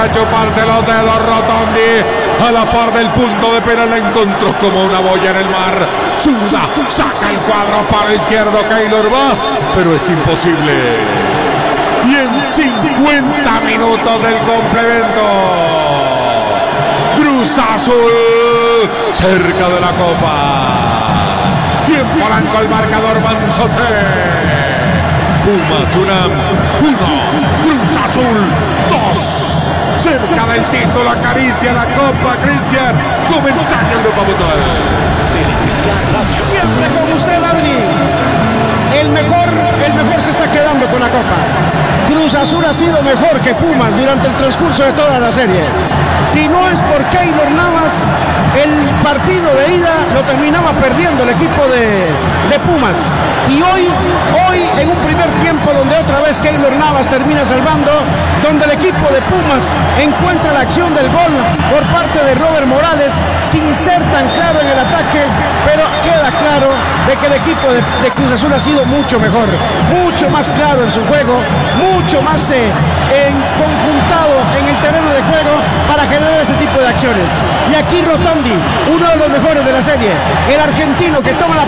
para chuparse los dedos. Rotondi a la par del punto de penal la encontró como una boya en el mar. Suda, saca el cuadro para izquierdo. Keylor va, pero es imposible. Y en 50 minutos del complemento, Cruz Azul cerca de la copa. Tiempo arrancó el marcador. Manzote. Pumas UNAM 1, Cruz Azul 2. Cerca del título, acaricia la copa. Cristian, comentario Grupo Mutual. Siempre con usted, Adri. El mejor se está quedando con la copa. Cruz Azul ha sido mejor que Pumas durante el transcurso de toda la serie. Si no es por Keylor Navas, el partido de ida lo terminaba perdiendo el equipo de Pumas. Y hoy en un primer tiempo donde otra vez Keylor Navas termina salvando, donde el equipo de Pumas encuentra la acción del gol por parte de Robert Morales, sin ser tan claro en el ataque, pero queda claro de que el equipo de Cruz Azul ha sido mucho mejor, mucho más claro en su juego, mucho más conjuntado en el terreno de juego para generar ese tipo de acciones. Y aquí Rotondi, uno de los mejores de la serie, el argentino que toma la